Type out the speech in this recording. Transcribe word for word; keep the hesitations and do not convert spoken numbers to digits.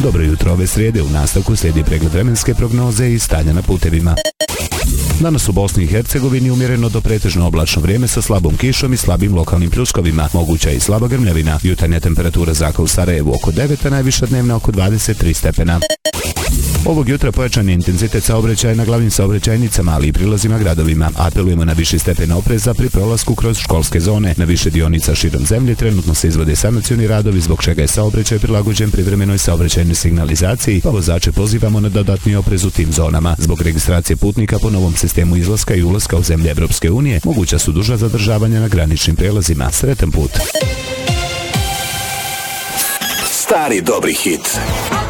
Dobro jutro ove srijede, u nastavku slijedi pregled vremenske prognoze i stanja na putevima. Danas u Bosni i Hercegovini umjereno do pretežno oblačno vrijeme sa slabom kišom i slabim lokalnim pljuskovima, moguća i slaba grmljavina. Jutarnja temperatura zraka u Sarajevu oko devet, a najviša dnevna oko dvadeset tri stepena. Ovog jutra pojačan je intenzitet saobraćaja na glavnim saobraćajnicama, ali i prilazima gradovima. Apelujemo na viši stepen opreza pri prolasku kroz školske zone. Na više dionica širom zemlje trenutno se izvode sanacioni radovi, zbog čega je saobraćaj prilagođen privremenoj saobraćajnoj signalizaciji, pa vozače pozivamo na dodatni oprez u tim zonama. Zbog registracije putnika po novom sistemu izlaska i ulaska u zemlje Evropske unije, moguća su duža zadržavanja na graničnim prijelazima. Sretan put! Stari dobri hit.